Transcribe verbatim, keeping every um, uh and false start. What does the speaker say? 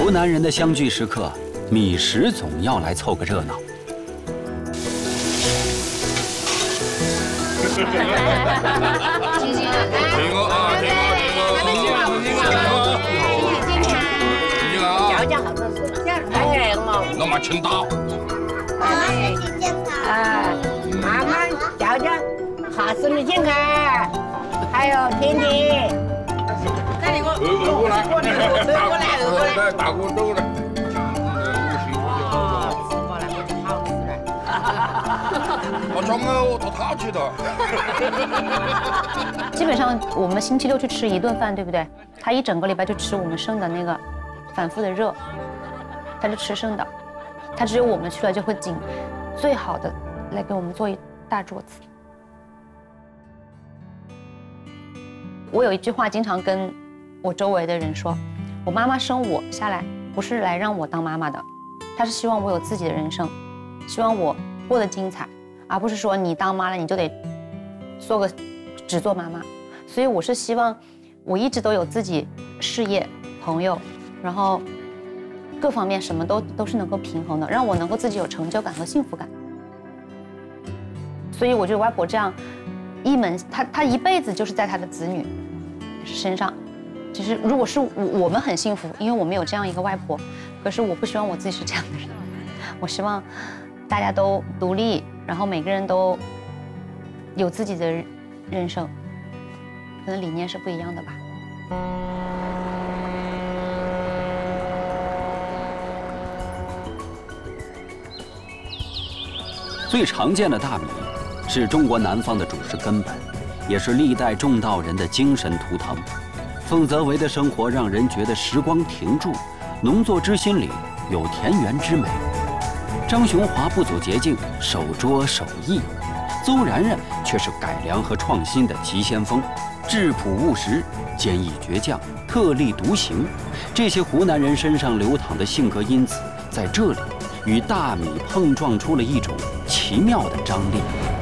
湖南人的相聚时刻，米食总要来凑个热闹。 听我啊，听我，听我，听我，听我， 教教好多事，还有人嘛， 那么请打。 啊，妈妈教教好身体健康，还有天天。那你给我， 我来， 我来，我来，我来， 来，大锅粥来。我装哦，他他去的。 基本上我们星期六去吃一顿饭，对不对？他一整个礼拜就吃我们剩的那个反复的热，他就吃剩的。他只有我们去了就会紧最好的来给我们做一大桌子。我有一句话经常跟我周围的人说，我妈妈生我下来不是来让我当妈妈的，她是希望我有自己的人生，希望我过得精彩，而不是说你当妈了你就得做个只做妈妈。所以我是希望我一直都有自己事业、朋友，然后各方面什么都都是能够平衡的，让我能够自己有成就感和幸福感。所以我觉得外婆这样一门，她她一辈子就是在她的子女身上。其实如果是我我们很幸福，因为我们有这样一个外婆，可是我不希望我自己是这样的人，我希望大家都独立，然后每个人都有自己的人生，可能理念是不一样的吧。 最常见的大米是中国南方的主食根本，也是历代种稻人的精神图腾。凤泽维的生活让人觉得时光停住，农作之心里有田园之美。张雄华不走捷径，手拙手艺；邹然然却是改良和创新的急先锋，质朴务实，坚毅倔强，特立独行。这些湖南人身上流淌的性格因子，在这里与大米碰撞出了一种奇妙的张力。